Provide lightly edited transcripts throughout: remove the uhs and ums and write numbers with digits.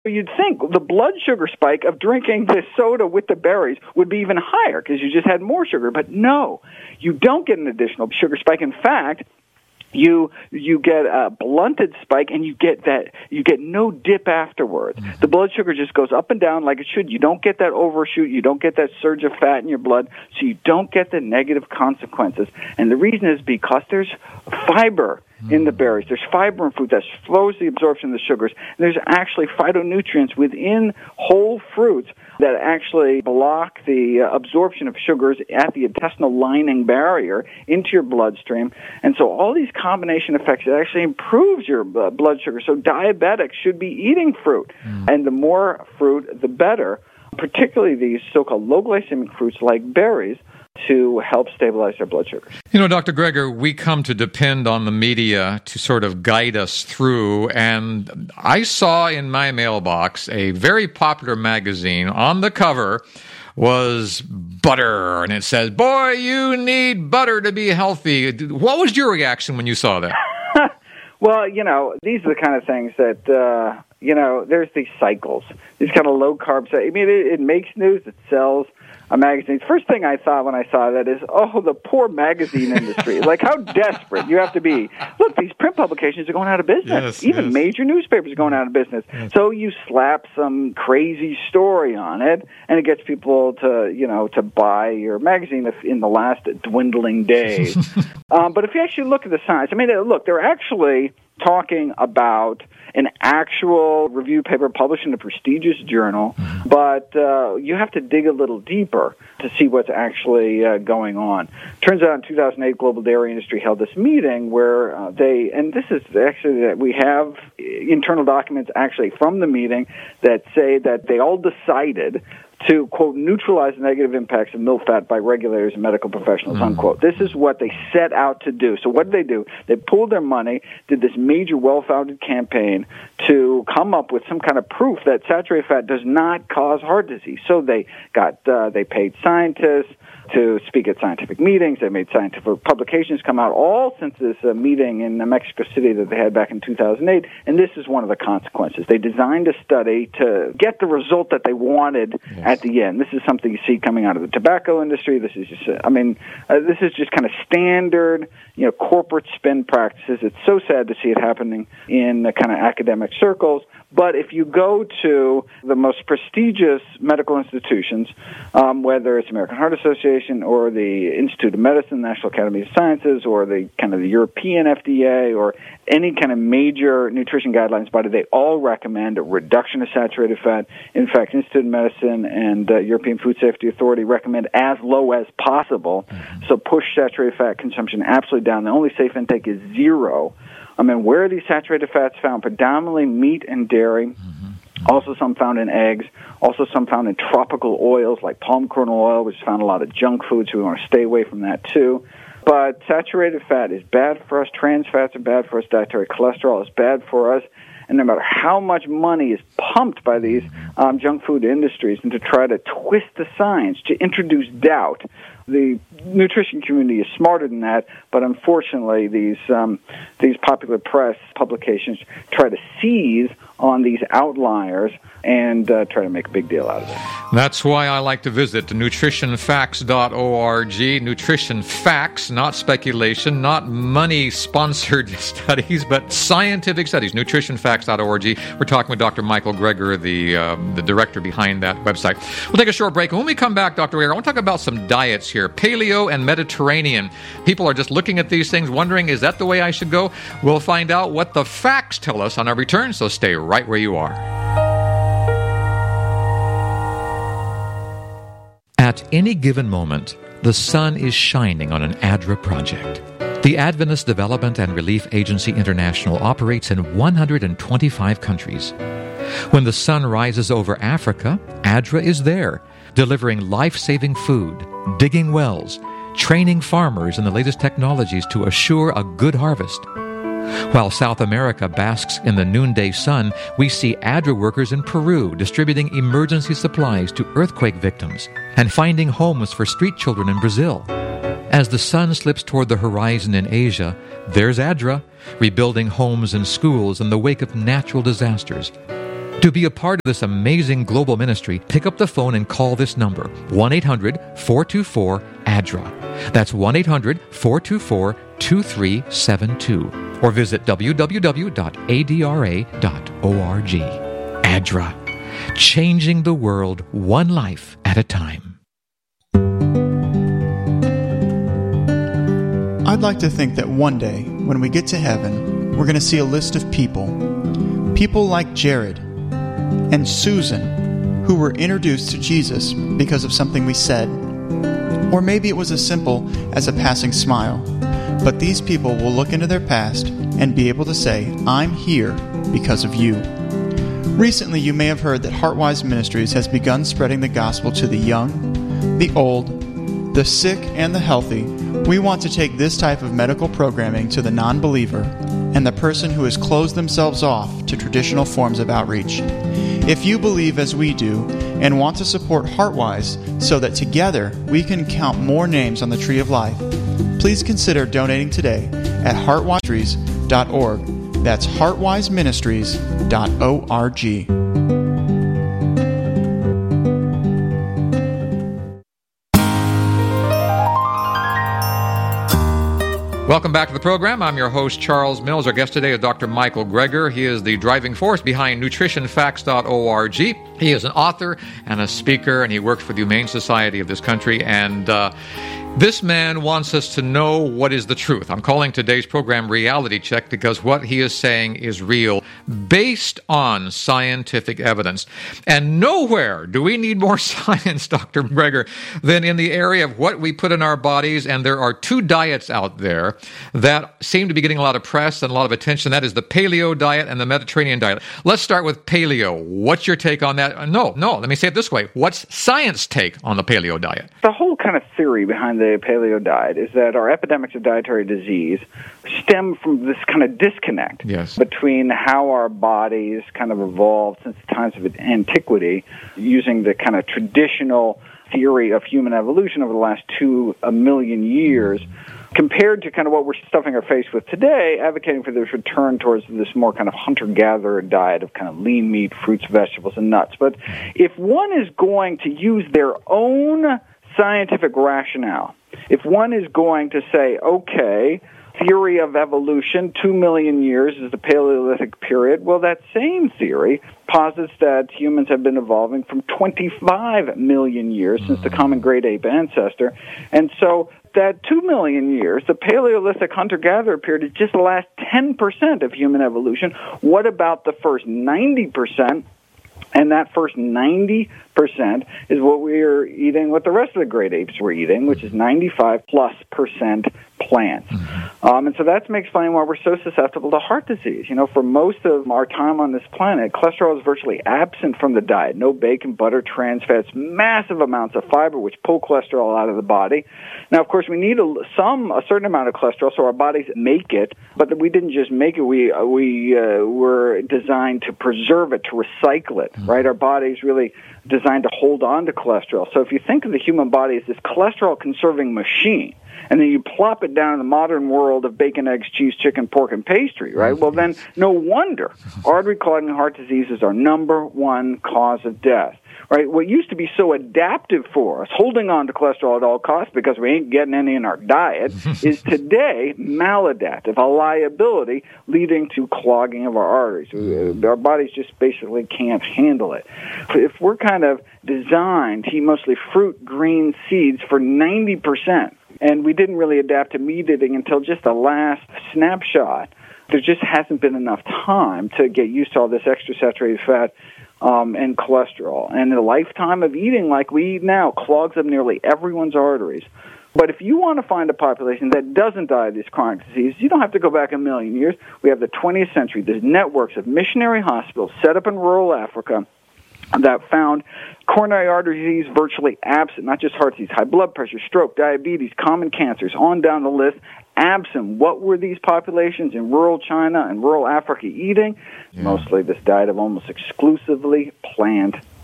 You'd think the blood sugar spike of drinking this soda with the berries would be even higher because you just had more sugar. But no, you don't get an additional sugar spike. In fact, you get a blunted spike, and you get no dip afterwards. The blood sugar just goes up and down like it should. You don't get that overshoot. You don't get that surge of fat in your blood, so you don't get the negative consequences. And the reason is because there's fiber in the berries. There's fiber in fruit that slows the absorption of the sugars. And there's actually phytonutrients within whole fruits that actually block the absorption of sugars at the intestinal lining barrier into your bloodstream. And so all these combination effects, it actually improves your blood sugar. So diabetics should be eating fruit. And the more fruit, the better, particularly these so-called low glycemic fruits like berries, to help stabilize their blood sugars. You know, Dr. Greger, we come to depend on the media to sort of guide us through, and I saw in my mailbox a very popular magazine. On the cover was butter, and it says, "Boy, you need butter to be healthy." What was your reaction when you saw that? Well, you know, these are the kind of things that, there's these cycles, these kind of low-carb. I mean, it makes news, it sells a magazine. The first thing I thought when I saw that is, oh, the poor magazine industry. Like, how desperate you have to be. Look, these print publications are going out of business. Even major newspapers are going out of business. So you slap some crazy story on it, and it gets people to buy your magazine in the last dwindling days. But if you actually look at the science, I mean, look, they're actually talking about an actual review paper published in a prestigious journal, but you have to dig a little deeper to see what's actually going on. Turns out in 2008, Global Dairy Industry held this meeting where and this is actually that we have internal documents actually from the meeting that say that they all decided to, quote, neutralize the negative impacts of milk fat by regulators and medical professionals, unquote. This is what they set out to do. So what did they do? They pooled their money, did this major well-founded campaign to come up with some kind of proof that saturated fat does not cause heart disease. So they paid scientists to speak at scientific meetings. They made scientific publications come out all since this meeting in Mexico City that they had back in 2008. And this is one of the consequences. They designed a study to get the result that they wanted at the end. This is something you see coming out of the tobacco industry. This is just, this is just kind of standard, corporate spin practices. It's so sad to see it happening in the kind of academic circles. But if you go to the most prestigious medical institutions, whether it's American Heart Association or the Institute of Medicine, National Academy of Sciences, or the kind of the European FDA, or any kind of major nutrition guidelines body, they all recommend a reduction of saturated fat. In fact, Institute of Medicine and European Food Safety Authority recommend as low as possible. So push saturated fat consumption absolutely down. The only safe intake is 0. I mean, where are these saturated fats found? Predominantly meat and dairy, also some found in eggs, also some found in tropical oils like palm kernel oil, which is found in a lot of junk foods, so we want to stay away from that too. But saturated fat is bad for us. Trans fats are bad for us. Dietary cholesterol is bad for us. And no matter how much money is pumped by these junk food industries and to try to twist the science, to introduce doubt, the nutrition community is smarter than that, but unfortunately these popular press publications try to seize on these outliers and try to make a big deal out of it. That's why I like to visit nutritionfacts.org. Nutrition facts, not speculation, not money-sponsored studies, but scientific studies. Nutritionfacts.org. We're talking with Dr. Michael Greger, the director behind that website. We'll take a short break. And when we come back, Dr. Greger, I want to talk about some diets here. Paleo and Mediterranean. People are just looking at these things, wondering, is that the way I should go? We'll find out what the facts tell us on our return, so stay right where you are. At any given moment, the sun is shining on an ADRA project. The Adventist Development and Relief Agency International operates in 125 countries. When the sun rises over Africa, ADRA is there, delivering life-saving food, digging wells, training farmers in the latest technologies to assure a good harvest. While South America basks in the noonday sun, we see ADRA workers in Peru distributing emergency supplies to earthquake victims and finding homes for street children in Brazil. As the sun slips toward the horizon in Asia, there's ADRA, rebuilding homes and schools in the wake of natural disasters. To be a part of this amazing global ministry, pick up the phone and call this number, 1-800-424-ADRA. That's 1-800-424-2372. Or visit www.adra.org. ADRA, changing the world one life at a time. I'd like to think that one day, when we get to heaven, we're going to see a list of people like Jared and Susan, who were introduced to Jesus because of something we said. Or maybe it was as simple as a passing smile. But these people will look into their past and be able to say, I'm here because of you. Recently, you may have heard that Heartwise Ministries has begun spreading the gospel to the young, the old, the sick, and the healthy. We want to take this type of medical programming to the non-believer and the person who has closed themselves off to traditional forms of outreach. If you believe as we do and want to support Heartwise so that together we can count more names on the Tree of Life, please consider donating today at heartwiseministries.org. That's heartwiseministries.org. Welcome back to the program. I'm your host, Charles Mills. Our guest today is Dr. Michael Greger. He is the driving force behind nutritionfacts.org. He is an author and a speaker, and he works for the Humane Society of this country. And this man wants us to know what is the truth. I'm calling today's program Reality Check because what he is saying is real, based on scientific evidence. And nowhere do we need more science, Dr. Greger, than in the area of what we put in our bodies. And there are two diets out there that seem to be getting a lot of press and a lot of attention. That is the paleo diet and the Mediterranean diet. Let's start with paleo. What's your take on that? No, let me say it this way. What's science take on the paleo diet? The whole kind of theory behind the paleo diet is that our epidemics of dietary disease stem from this kind of disconnect between how our bodies kind of evolved since the times of antiquity, using the kind of traditional theory of human evolution over the last 2 million years, compared to kind of what we're stuffing our face with today, advocating for this return towards this more kind of hunter-gatherer diet of kind of lean meat, fruits, vegetables, and nuts. But if one is going to use their own scientific rationale, if one is going to say, okay, theory of evolution, 2 million years is the Paleolithic period, well, that same theory posits that humans have been evolving from 25 million years since the common great ape ancestor. And so that 2 million years, the Paleolithic hunter-gatherer period, is just the last 10% of human evolution. What about the first 90%? And that first 90% is what we're eating, what the rest of the great apes were eating, which is 95+% plants. And so that may explain why we're so susceptible to heart disease. You know, for most of our time on this planet, cholesterol is virtually absent from the diet. No bacon, butter, trans fats, massive amounts of fiber, which pull cholesterol out of the body. Now, of course, we need a certain amount of cholesterol, so our bodies make it, but we didn't just make it. We were designed to preserve it, to recycle it, right? Our body's really designed to hold on to cholesterol. So if you think of the human body as this cholesterol-conserving machine, and then you plop it down in the modern world of bacon, eggs, cheese, chicken, pork, and pastry, right? Well, then no wonder artery-clogging heart disease is our number one cause of death, right? What used to be so adaptive for us, holding on to cholesterol at all costs because we ain't getting any in our diet, is today maladaptive, a liability leading to clogging of our arteries. Our bodies just basically can't handle it. If we're kind of designed to eat mostly fruit, green, seeds for 90%, and we didn't really adapt to meat eating until just the last snapshot, there just hasn't been enough time to get used to all this extra saturated fat and cholesterol. And the lifetime of eating like we eat now clogs up nearly everyone's arteries. But if you want to find a population that doesn't die of these chronic diseases, you don't have to go back a million years. We have the 20th century. There's networks of missionary hospitals set up in rural Africa that found coronary artery disease virtually absent, not just heart disease, high blood pressure, stroke, diabetes, common cancers, on down the list, absent. What were these populations in rural China and rural Africa eating? Mostly this diet of almost exclusively plant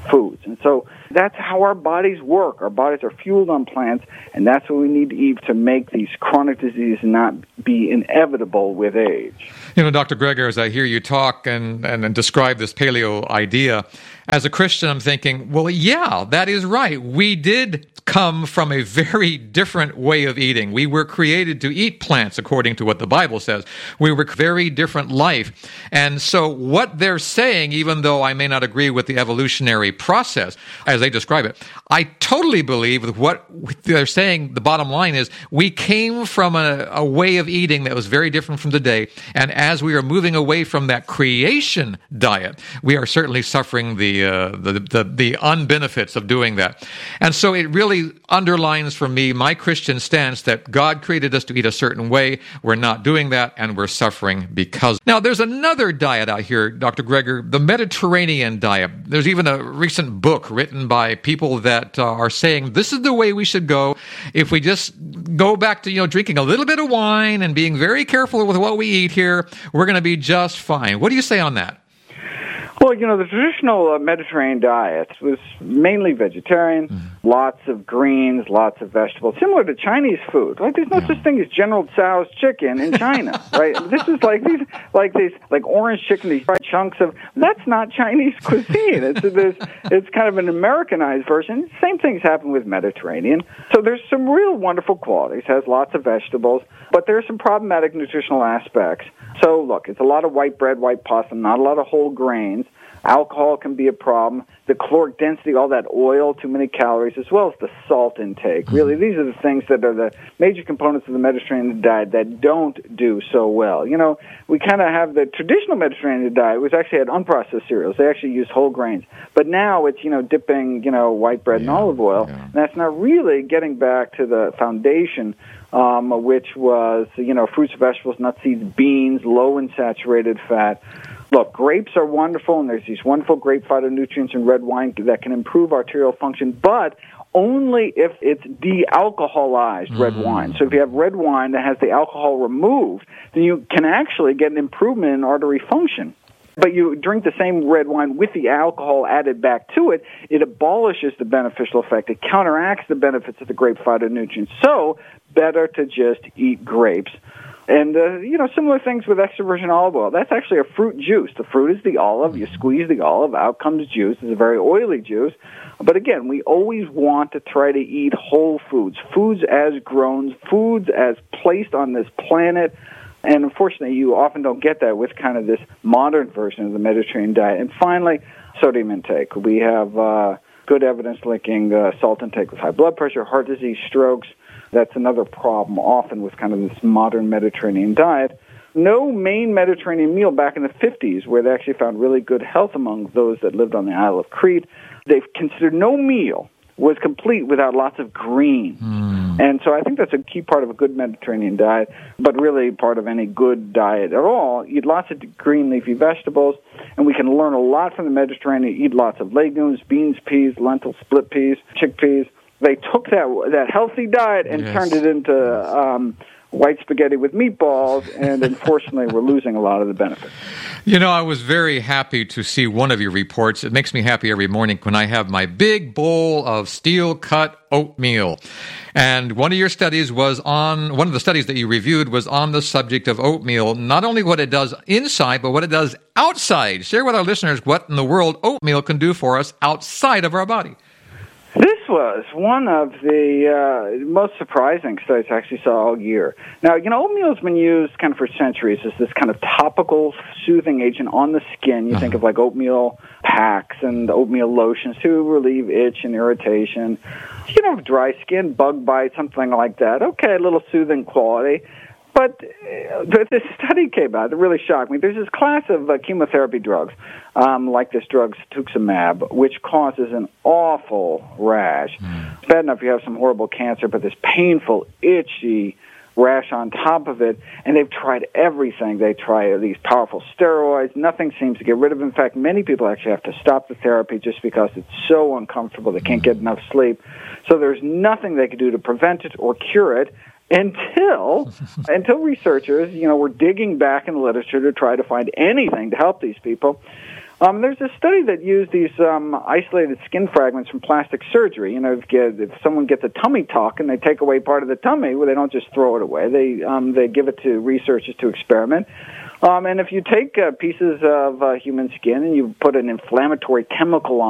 foods. And so that's how our bodies work. Our bodies are fueled on plants, and that's what we need to eat to make these chronic diseases not be inevitable with age. You know, Dr. Greger, as I hear you talk and describe this paleo idea, as a Christian, I'm thinking, well, yeah, that is right. We did come from a very different way of eating. We were created to eat plants, according to what the Bible says. We were very different life. And so what they're saying, even though I may not agree with the evolutionary process, as they describe it, I totally believe with what they're saying. The bottom line is we came from a way of eating that was very different from today. And as we are moving away from that creation diet, we are certainly suffering the unbenefits of doing that. And so it really underlines for me my Christian stance that God created us to eat a certain way. We're not doing that, and we're suffering because. Now, there's another diet out here, Dr. Greger, the Mediterranean diet. There's even a recent book written by people that are saying this is the way we should go. If we just go back to, drinking a little bit of wine and being very careful with what we eat here, we're going to be just fine. What do you say on that? Well, the traditional Mediterranean diet was mainly vegetarian, lots of greens, lots of vegetables, similar to Chinese food. Right? There's no such thing as General Tso's chicken in China, right? This is like orange chicken, these fried chunks of. That's not Chinese cuisine. It's kind of an Americanized version. Same things happen with Mediterranean. So there's some real wonderful qualities. It has lots of vegetables, but there are some problematic nutritional aspects. So look, it's a lot of white bread, white pasta, not a lot of whole grains. Alcohol can be a problem. The caloric density, all that oil, too many calories, as well as the salt intake. Really, these are the things that are the major components of the Mediterranean diet that don't do so well. We kind of have the traditional Mediterranean diet, which actually had unprocessed cereals. They actually used whole grains. But now it's, dipping, white bread in olive oil. Yeah. And that's not really getting back to the foundation, which was, fruits, vegetables, nuts, seeds, beans, low in saturated fat. Look, grapes are wonderful, and there's these wonderful grape phytonutrients in red wine that can improve arterial function, but only if it's de-alcoholized red wine. So if you have red wine that has the alcohol removed, then you can actually get an improvement in artery function. But you drink the same red wine with the alcohol added back to it, it abolishes the beneficial effect. It counteracts the benefits of the grape phytonutrients. So better to just eat grapes. And, similar things with extra virgin olive oil. That's actually a fruit juice. The fruit is the olive. You squeeze the olive, out comes juice. It's a very oily juice. But again, we always want to try to eat whole foods, foods as grown, foods as placed on this planet. And unfortunately, you often don't get that with kind of this modern version of the Mediterranean diet. And finally, sodium intake. We have good evidence linking salt intake with high blood pressure, heart disease, strokes. That's another problem often with kind of this modern Mediterranean diet. No main Mediterranean meal back in the 50s, where they actually found really good health among those that lived on the Isle of Crete. They've considered no meal was complete without lots of green. And so I think that's a key part of a good Mediterranean diet, but really part of any good diet at all. Eat lots of green leafy vegetables, and we can learn a lot from the Mediterranean. Eat lots of legumes, beans, peas, lentils, split peas, chickpeas. They took that healthy diet and turned it into white spaghetti with meatballs, and unfortunately we're losing a lot of the benefits. I was very happy to see one of your reports. It makes me happy every morning when I have my big bowl of steel-cut oatmeal. And one of the studies that you reviewed was on the subject of oatmeal, not only what it does inside, but what it does outside. Share with our listeners what in the world oatmeal can do for us outside of our body. This was one of the most surprising studies I actually saw all year. Now, oatmeal has been used kind of for centuries as this kind of topical soothing agent on the skin. You think of like oatmeal packs and oatmeal lotions to relieve itch and irritation. Dry skin, bug bite, something like that. Okay, a little soothing quality. But this study came out that really shocked me. There's this class of chemotherapy drugs, like this drug cetuximab, which causes an awful rash. It's bad enough you have some horrible cancer, but this painful, itchy rash on top of it, and they've tried everything. They try these powerful steroids. Nothing seems to get rid of it. In fact, many people actually have to stop the therapy just because it's so uncomfortable. They can't get enough sleep. So there's nothing they can do to prevent it or cure it. Until researchers, were digging back in the literature to try to find anything to help these people. There's a study that used these isolated skin fragments from plastic surgery. If someone gets a tummy tuck and they take away part of the tummy, well, they don't just throw it away. They give it to researchers to experiment. And if you take pieces of human skin and you put an inflammatory chemical